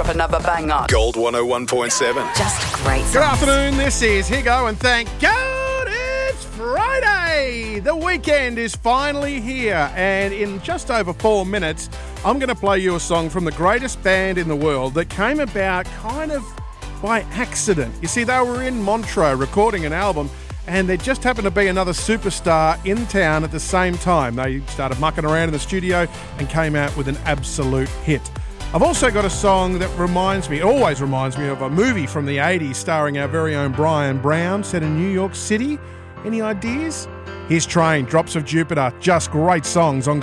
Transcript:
drop another banger. Gold 101.7. Just great songs. Good afternoon, this is Higo, and thank God it's Friday! The weekend is finally here, and in just over 4 minutes, I'm going to play you a song from the greatest band in the world that came about kind of by accident. You see, they were in Montreux recording an album, and there just happened to be another superstar in town at the same time. They started mucking around in the studio and came out with an absolute hit. I've also got a song that always reminds me of a movie from the 80s starring our very own Brian Brown, set in New York City. Any ideas? Here's Train, Drops of Jupiter. Just great songs on